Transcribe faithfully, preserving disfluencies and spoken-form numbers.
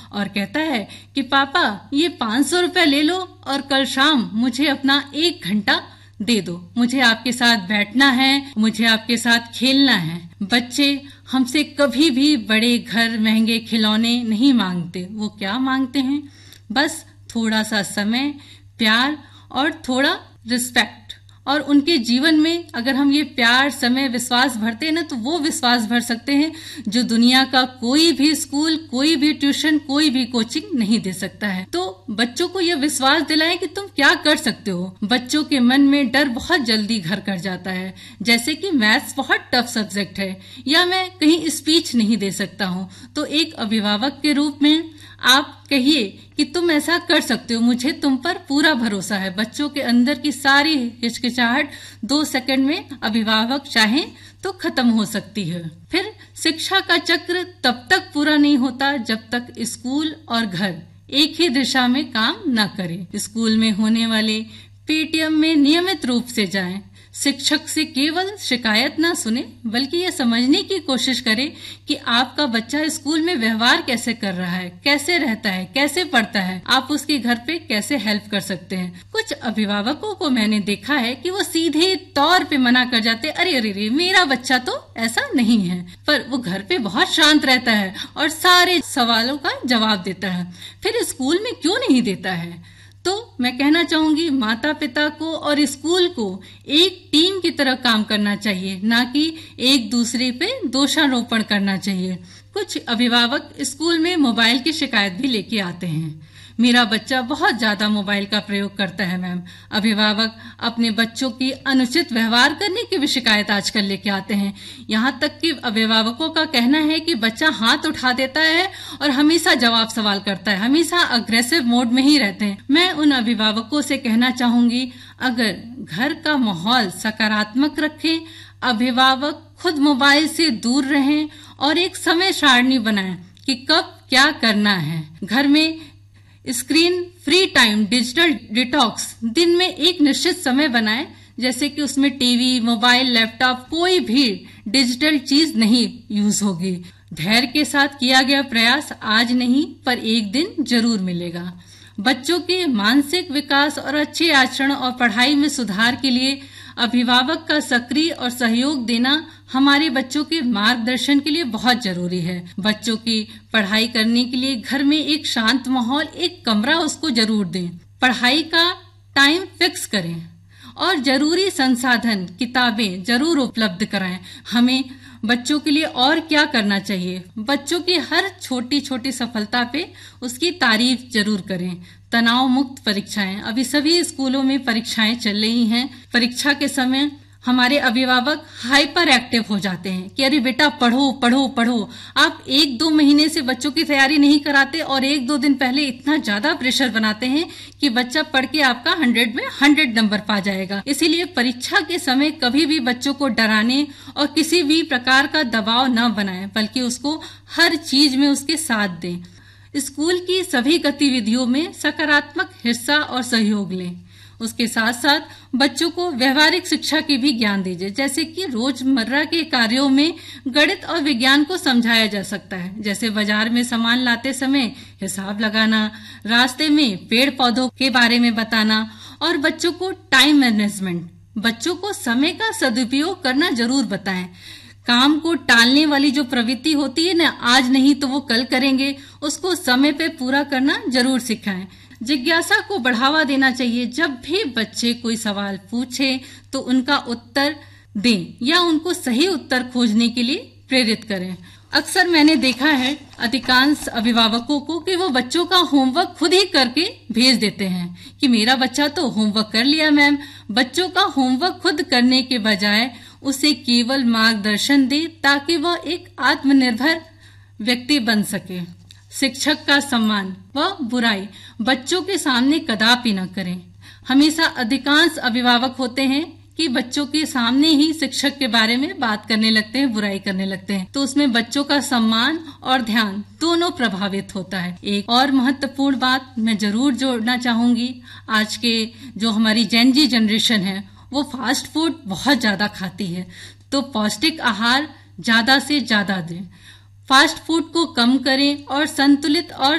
और कहता है कि पापा ये पाँच सौ रुपए ले लो और कल शाम मुझे अपना एक घंटा दे दो, मुझे आपके साथ बैठना है, मुझे आपके साथ खेलना है। बच्चे हमसे कभी भी बड़े घर, महंगे खिलौने नहीं मांगते। वो क्या मांगते हैं? बस थोड़ा सा समय, प्यार और थोड़ा रिस्पेक्ट। और उनके जीवन में अगर हम ये प्यार, समय, विश्वास भरते हैं ना, तो वो विश्वास भर सकते हैं जो दुनिया का कोई भी स्कूल, कोई भी ट्यूशन, कोई भी कोचिंग नहीं दे सकता है। तो बच्चों को ये विश्वास दिलाएं कि तुम क्या कर सकते हो। बच्चों के मन में डर बहुत जल्दी घर कर जाता है, जैसे कि मैथ्स बहुत टफ सब्जेक्ट है या मैं कहीं स्पीच नहीं दे सकता हूँ। तो एक अभिभावक के रूप में आप कहिए कि तुम ऐसा कर सकते हो, मुझे तुम पर पूरा भरोसा है। बच्चों के अंदर की सारी हिचकिचाहट दो सेकंड में अभिभावक चाहे तो खत्म हो सकती है। फिर शिक्षा का चक्र तब तक पूरा नहीं होता जब तक स्कूल और घर एक ही दिशा में काम न करें। स्कूल में होने वाले पीटीएम में नियमित रूप से जाएं। शिक्षक से केवल शिकायत ना सुने, बल्कि ये समझने की कोशिश करें कि आपका बच्चा स्कूल में व्यवहार कैसे कर रहा है, कैसे रहता है, कैसे पढ़ता है, आप उसके घर पे कैसे हेल्प कर सकते हैं। कुछ अभिभावकों को मैंने देखा है कि वो सीधे तौर पे मना कर जाते, अरे अरे अरे मेरा बच्चा तो ऐसा नहीं है, पर वो घर पे बहुत शांत रहता है और सारे सवालों का जवाब देता है। फिर स्कूल में क्यों नहीं देता है? तो मैं कहना चाहूंगी माता पिता को और स्कूल को एक टीम की तरह काम करना चाहिए, ना कि एक दूसरे पे दोषारोपण करना चाहिए। कुछ अभिभावक स्कूल में मोबाइल की शिकायत भी लेके आते हैं, मेरा बच्चा बहुत ज्यादा मोबाइल का प्रयोग करता है मैम। अभिभावक अपने बच्चों की अनुचित व्यवहार करने की भी शिकायत आजकल लेके आते हैं। यहाँ तक कि अभिभावकों का कहना है कि बच्चा हाथ उठा देता है और हमेशा जवाब सवाल करता है, हमेशा अग्रेसिव मोड में ही रहते हैं। मैं उन अभिभावकों से कहना चाहूंगी, अगर घर का माहौल सकारात्मक रखें, अभिभावक खुद मोबाइल से दूर रहें और एक समय सारणी बनाएं कि कब क्या करना है। घर में screen free time, digital detox, दिन में एक निश्चित समय बनाएं, जैसे कि उसमें टीवी, मोबाइल, लैपटॉप, कोई भी डिजिटल चीज नहीं यूज होगी। धैर्य के साथ किया गया प्रयास आज नहीं पर एक दिन जरूर मिलेगा। बच्चों के मानसिक विकास और अच्छे आचरण और पढ़ाई में सुधार के लिए अभिभावक का सक्रिय और सहयोग देना हमारे बच्चों के मार्गदर्शन के लिए बहुत जरूरी है। बच्चों की पढ़ाई करने के लिए घर में एक शांत माहौल, एक कमरा उसको जरूर दें। पढ़ाई का टाइम फिक्स करें और जरूरी संसाधन, किताबें जरूर उपलब्ध कराएं। हमें बच्चों के लिए और क्या करना चाहिए? बच्चों की हर छोटी छोटी सफलता पे उसकी तारीफ जरूर करें। तनाव मुक्त परीक्षाएं, अभी सभी स्कूलों में परीक्षाएं चल रही हैं। परीक्षा के समय हमारे अभिभावक हाइपर एक्टिव हो जाते हैं कि अरे बेटा पढ़ो पढ़ो पढ़ो। आप एक दो महीने से बच्चों की तैयारी नहीं कराते और एक दो दिन पहले इतना ज्यादा प्रेशर बनाते हैं कि बच्चा पढ़ के आपका हंड्रेड में हंड्रेड नंबर पा जाएगा। इसीलिए परीक्षा के समय कभी भी बच्चों को डराने और किसी भी प्रकार का दबाव न बनाएं, बल्कि उसको हर चीज में उसके साथ दें। स्कूल की सभी गतिविधियों में सकारात्मक हिस्सा और सहयोग लें। उसके साथ साथ बच्चों को व्यवहारिक शिक्षा की भी ज्ञान दीजिए, जैसे कि रोजमर्रा के कार्यों में गणित और विज्ञान को समझाया जा सकता है, जैसे बाजार में सामान लाते समय हिसाब लगाना, रास्ते में पेड़ पौधों के बारे में बताना और बच्चों को टाइम मैनेजमेंट, बच्चों को समय का सदुपयोग करना जरूर बताएं। काम को टालने वाली जो प्रवृत्ति होती है ना, आज नहीं तो वो कल करेंगे, उसको समय पे पूरा करना जरूर सिखाएं। जिज्ञासा को बढ़ावा देना चाहिए। जब भी बच्चे कोई सवाल पूछे तो उनका उत्तर दें या उनको सही उत्तर खोजने के लिए प्रेरित करें। अक्सर मैंने देखा है अधिकांश अभिभावकों को कि वो बच्चों का होमवर्क खुद ही करके भेज देते हैं कि मेरा बच्चा तो होमवर्क कर लिया मैम। बच्चों का होमवर्क खुद करने के बजाय उसे केवल मार्गदर्शन दे ताकि वह एक आत्मनिर्भर व्यक्ति बन सके। शिक्षक का सम्मान व बुराई बच्चों के सामने कदापि न करें। हमेशा अधिकांश अभिभावक होते हैं कि बच्चों के सामने ही शिक्षक के बारे में बात करने लगते हैं, बुराई करने लगते हैं, तो उसमें बच्चों का सम्मान और ध्यान दोनों प्रभावित होता है। एक और महत्वपूर्ण बात मैं जरूर जोड़ना चाहूंगी, आज के जो हमारी जेन जी जनरेशन है वो फास्ट फूड बहुत ज्यादा खाती है, तो पौष्टिक आहार ज्यादा से ज्यादा दें। फास्ट फूड को कम करें और संतुलित और